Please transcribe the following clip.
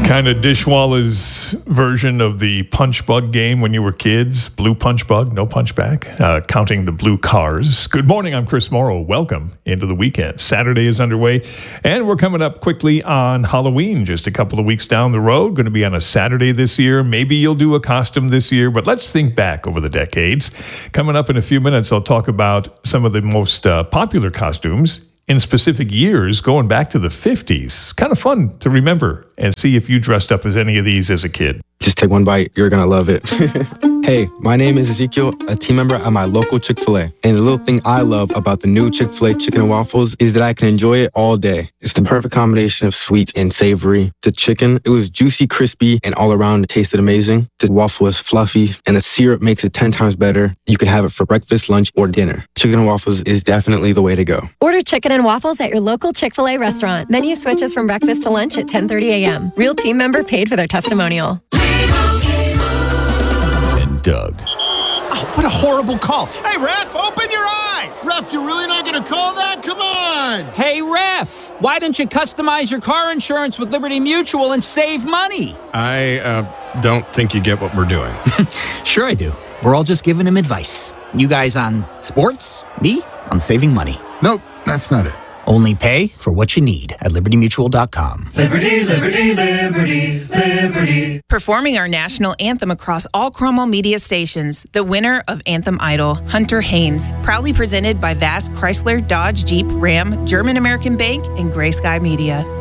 Kind of Dishwalla's version of the punch bug game when you were kids. Blue punch bug, no punch back. Counting the blue cars. Good morning, I'm Chris Morrow. Welcome into the weekend. Saturday is underway, and we're coming up quickly on Halloween, just a couple of weeks down the road. Going to be on a Saturday this year. Maybe you'll do a costume this year, but let's think back over the decades. Coming up in a few minutes, I'll talk about some of the most popular costumes in specific years, going back to the 50s. Kind of fun to remember and see if you dressed up as any of these as a kid. Just take one bite. You're going to love it. Hey, my name is Ezekiel, a team member at my local Chick-fil-A. And the little thing I love about the new Chick-fil-A chicken and waffles is that I can enjoy it all day. It's the perfect combination of sweet and savory. The chicken, it was juicy, crispy, and all around it tasted amazing. The waffle is fluffy, and the syrup makes it 10 times better. You can have it for breakfast, lunch, or dinner. Chicken and waffles is definitely the way to go. Order chicken and waffles at your local Chick-fil-A restaurant. Menu switches from breakfast to lunch at 10:30 a.m. Real team member paid for their testimonial. And Doug. Oh, what a horrible call. Hey, ref, open your eyes. Ref, you're really not going to call that? Come on. Hey, ref, why don't you customize your car insurance with Liberty Mutual and save money? I don't think you get what we're doing. Sure I do. We're all just giving him advice. You guys on sports, me on saving money. Nope, that's not it. Only pay for what you need at libertymutual.com. Liberty, liberty, liberty, liberty. Performing our national anthem across all Cromwell media stations, the winner of Anthem Idol, Hunter Haynes, proudly presented by Vast Chrysler, Dodge, Jeep, Ram, German American Bank, and Gray Sky Media.